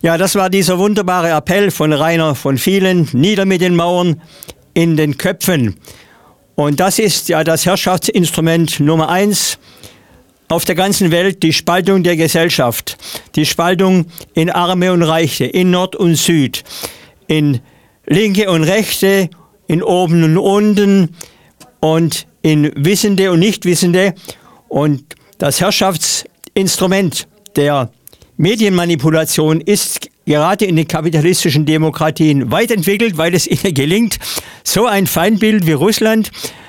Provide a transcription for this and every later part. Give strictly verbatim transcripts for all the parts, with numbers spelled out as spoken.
Ja, das war dieser wunderbare Appell von Rainer von vielen, nieder mit den Mauern in den Köpfen. Und das ist ja das Herrschaftsinstrument Nummer eins auf der ganzen Welt, die Spaltung der Gesellschaft. Die Spaltung in Arme und Reiche, in Nord und Süd, in Linke und Rechte, in Oben und Unten und in Wissende und Nichtwissende. Und das Herrschaftsinstrument der Medienmanipulation ist gerade in den kapitalistischen Demokratien weit entwickelt, weil es ihnen gelingt, so ein Feindbild wie Russland,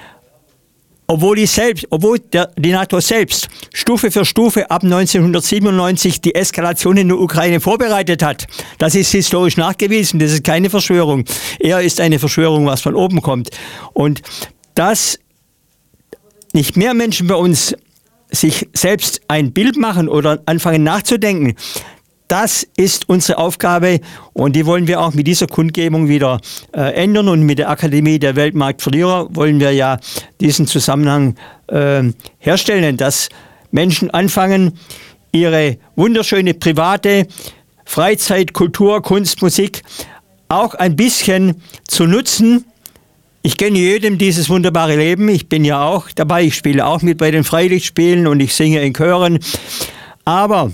obwohl die, selbst, obwohl der, die NATO selbst Stufe für Stufe ab neunzehnhundertsiebenundneunzig die Eskalation in der Ukraine vorbereitet hat. Das ist historisch nachgewiesen, das ist keine Verschwörung. Eher ist eine Verschwörung, was von oben kommt. Und dass nicht mehr Menschen bei uns sich selbst ein Bild machen oder anfangen nachzudenken, das ist unsere Aufgabe und die wollen wir auch mit dieser Kundgebung wieder äh, ändern. Und mit der Akademie der Weltmarktverlierer wollen wir ja diesen Zusammenhang äh, herstellen, dass Menschen anfangen, ihre wunderschöne private Freizeit, Kultur, Kunst, Musik auch ein bisschen zu nutzen. Ich gönne jedem dieses wunderbare Leben. Ich bin ja auch dabei, ich spiele auch mit bei den Freilichtspielen und ich singe in Chören. Aber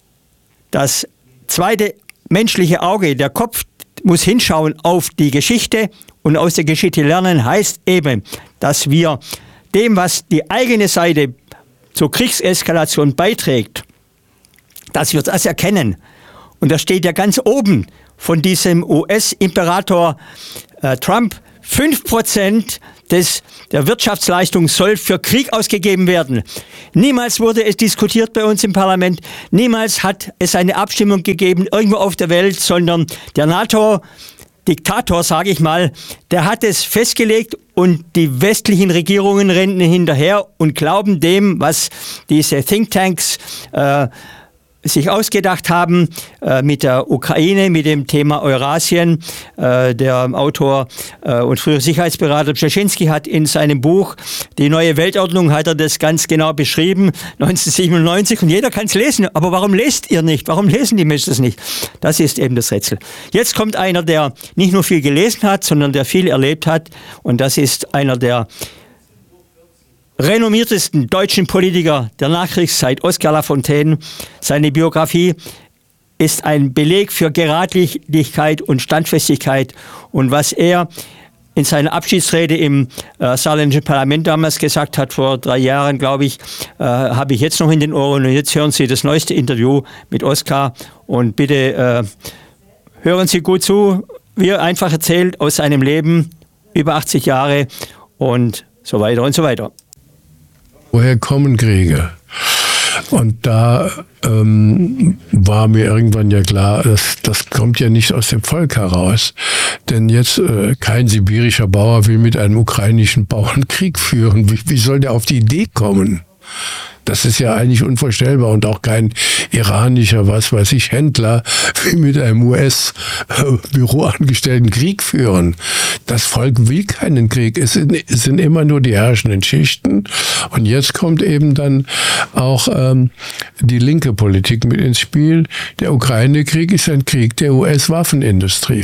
das zweite menschliche Auge, der Kopf, muss hinschauen auf die Geschichte und aus der Geschichte lernen, heißt eben, dass wir dem, was die eigene Seite zur Kriegseskalation beiträgt, dass wir das erkennen. Und das steht ja ganz oben von diesem U S-Imperator äh, Trump. fünf Prozent des, der Wirtschaftsleistung soll für Krieg ausgegeben werden. Niemals wurde es diskutiert bei uns im Parlament. Niemals hat es eine Abstimmung gegeben irgendwo auf der Welt, sondern der NATO-Diktator, sage ich mal, der hat es festgelegt und die westlichen Regierungen rennen hinterher und glauben dem, was diese Thinktanks äh, sich ausgedacht haben äh, mit der Ukraine, mit dem Thema Eurasien. Äh, der Autor äh, und frühere Sicherheitsberater Brzezinski hat in seinem Buch Die neue Weltordnung hat er das ganz genau beschrieben, neunzehnhundertsiebenundneunzig, und jeder kann es lesen. Aber warum lest ihr nicht? Warum lesen die Menschen es nicht? Das ist eben das Rätsel. Jetzt kommt einer, der nicht nur viel gelesen hat, sondern der viel erlebt hat, und das ist einer der renommiertesten deutschen Politiker der Nachkriegszeit, Oskar Lafontaine. Seine Biografie ist ein Beleg für Geradlinigkeit und Standfestigkeit. Und was er in seiner Abschiedsrede im äh, saarländischen Parlament damals gesagt hat, vor drei Jahren, glaube ich, äh, habe ich jetzt noch in den Ohren. Und jetzt hören Sie das neueste Interview mit Oskar. Und bitte äh, hören Sie gut zu, wie er einfach erzählt aus seinem Leben, über achtzig Jahre und so weiter und so weiter. Woher kommen Kriege? Und da ähm, war mir irgendwann ja klar, das, das kommt ja nicht aus dem Volk heraus. Denn jetzt äh, kein sibirischer Bauer will mit einem ukrainischen Bauern Krieg führen. Wie, wie soll der auf die Idee kommen? Das ist ja eigentlich unvorstellbar, und auch kein iranischer, was weiß ich, Händler will mit einem U S-Büroangestellten Krieg führen. Das Volk will keinen Krieg. Es sind, es sind immer nur die herrschenden Schichten. Und jetzt kommt eben dann auch ähm, die linke Politik mit ins Spiel. Der Ukraine-Krieg ist ein Krieg der U S-Waffenindustrie.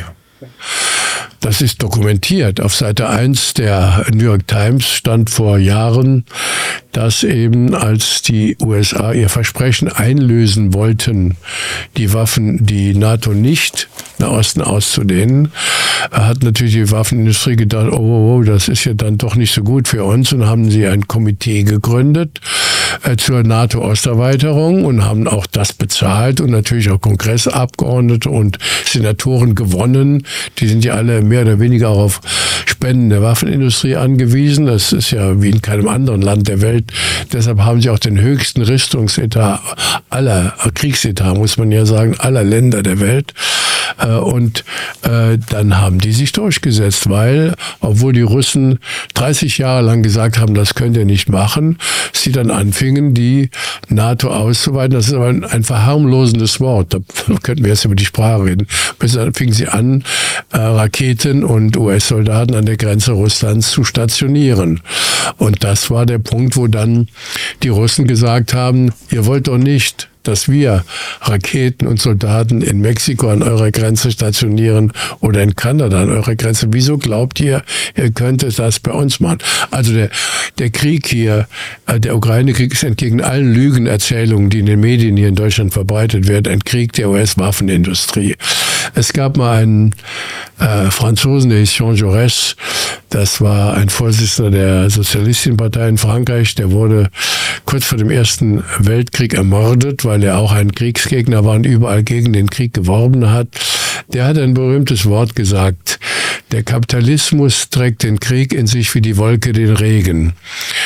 Das ist dokumentiert. Auf Seite eins der New York Times stand vor Jahren, dass eben, als die U S A ihr Versprechen einlösen wollten, die Waffen, die NATO nicht nach Osten auszudehnen, hat natürlich die Waffenindustrie gedacht, oh, oh, oh, das ist ja dann doch nicht so gut für uns, und haben sie ein Komitee gegründet äh, zur NATO-Osterweiterung und haben auch das bezahlt und natürlich auch Kongressabgeordnete und Senatoren gewonnen. Die sind ja alle mehr oder weniger auch auf Spenden der Waffenindustrie angewiesen. Das ist ja wie in keinem anderen Land der Welt. Deshalb haben sie auch den höchsten Rüstungsetat aller, Kriegsetat, muss man ja sagen, aller Länder der Welt. Und äh, dann haben die sich durchgesetzt, weil, obwohl die Russen dreißig Jahre lang gesagt haben, das könnt ihr nicht machen, sie dann anfingen, die NATO auszuweiten. Das ist aber ein, ein verharmlosendes Wort. Da könnten wir jetzt über die Sprache reden. Bis dann fingen sie an, äh, Raketen und U S-Soldaten an der Grenze Russlands zu stationieren. Und das war der Punkt, wo dann die Russen gesagt haben, ihr wollt doch nicht dass wir Raketen und Soldaten in Mexiko an eurer Grenze stationieren oder in Kanada an eurer Grenze. Wieso glaubt ihr, ihr könntet das bei uns machen? Also der, der Krieg hier, der Ukraine-Krieg ist entgegen allen Lügenerzählungen, die in den Medien hier in Deutschland verbreitet werden, ein Krieg der U S-Waffenindustrie. Es gab mal einen äh, Franzosen, der hieß Jean Jaurès, das war ein Vorsitzender der Sozialistenpartei in Frankreich, der wurde kurz vor dem Ersten Weltkrieg ermordet, weil er auch ein Kriegsgegner war und überall gegen den Krieg geworben hat. Der hat ein berühmtes Wort gesagt: Der Kapitalismus trägt den Krieg in sich wie die Wolke den Regen.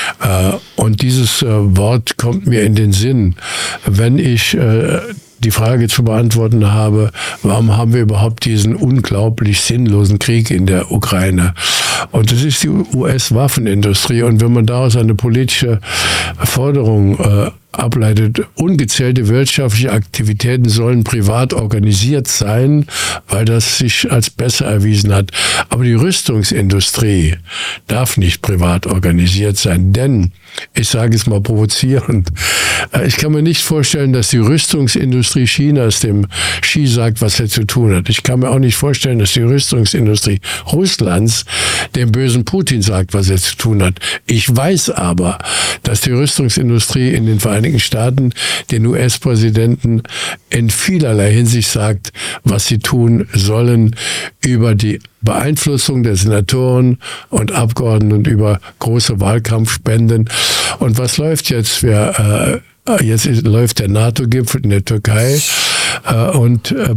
Und dieses Wort kommt mir in den Sinn, wenn ich die Frage zu beantworten habe, warum haben wir überhaupt diesen unglaublich sinnlosen Krieg in der Ukraine? Und das ist die U S-Waffenindustrie. Und wenn man daraus eine politische Forderung äh, ableitet, ungezählte wirtschaftliche Aktivitäten sollen privat organisiert sein, weil das sich als besser erwiesen hat. Aber die Rüstungsindustrie darf nicht privat organisiert sein, denn, ich sage es mal provozierend, ich kann mir nicht vorstellen, dass die Rüstungsindustrie Chinas dem Xi sagt, was er zu tun hat. Ich kann mir auch nicht vorstellen, dass die Rüstungsindustrie Russlands dem bösen Putin sagt, was er zu tun hat. Ich weiß aber, dass die Rüstungsindustrie in den Vereinigten Staaten den U S-Präsidenten in vielerlei Hinsicht sagt, was sie tun sollen, über die Beeinflussung der Senatoren und Abgeordneten und über große Wahlkampfspenden. Und was läuft jetzt? Wir, äh, jetzt ist, läuft der NATO-Gipfel in der Türkei. Äh, und äh,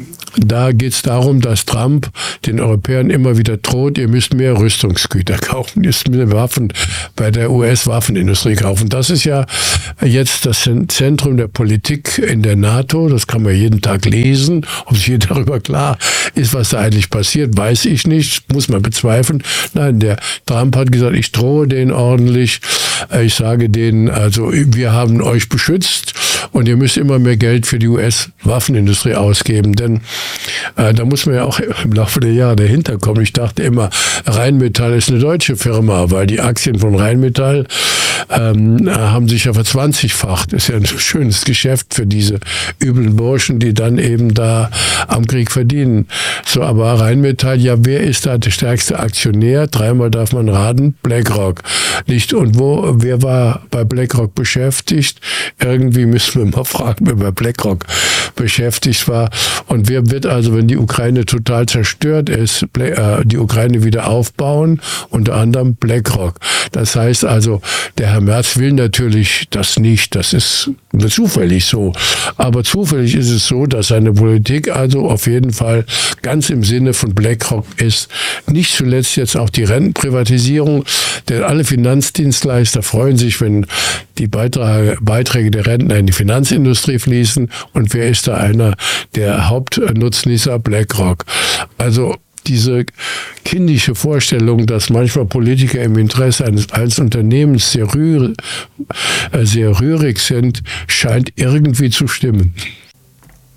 da geht es darum, dass Trump den Europäern immer wieder droht, ihr müsst mehr Rüstungsgüter kaufen, ihr müsst mehr Waffen bei der U S-Waffenindustrie kaufen. Das ist ja jetzt das Zentrum der Politik in der NATO. Das kann man jeden Tag lesen. Ob sich jeder darüber klar ist, was da eigentlich passiert, weiß ich nicht. Muss man bezweifeln. Nein, der Trump hat gesagt, ich drohe denen ordentlich. Ich sage denen, also wir haben euch beschützt und ihr müsst immer mehr Geld für die U S-Waffenindustrie ausgeben. Denn äh, da muss man ja auch im Laufe der Jahre dahinter kommen. Ich dachte immer, Rheinmetall ist eine deutsche Firma, weil die Aktien von Rheinmetall ähm, haben sich ja verzwanzigfacht. Das ist ja ein schönes Geschäft für diese üblen Burschen, die dann eben da am Krieg verdienen. So, aber Rheinmetall, ja, wer ist da der stärkste Aktionär? Dreimal darf man raten, BlackRock. Nicht? Und wo, wer war bei BlackRock beschäftigt? Irgendwie müssen wir mal fragen, wer bei BlackRock beschäftigt war. Und wer wird also, wenn die Ukraine total zerstört ist, die Ukraine wieder aufbauen? Unter anderem BlackRock. Das heißt also, der Herr Merz will natürlich das nicht. Das ist zufällig so. Aber zufällig ist es so, dass seine Politik also auf jeden Fall ganz im Sinne von BlackRock ist. Nicht zuletzt jetzt auch die Rentenprivatisierung, denn alle Finanzdienstleister freuen sich, wenn die Beiträge der Rentner in die Finanzindustrie fließen. Und wer ist da einer der Hauptnutznießer? BlackRock. Also diese kindische Vorstellung, dass manchmal Politiker im Interesse eines, eines Unternehmens sehr, rühr, äh, sehr rührig sind, scheint irgendwie zu stimmen.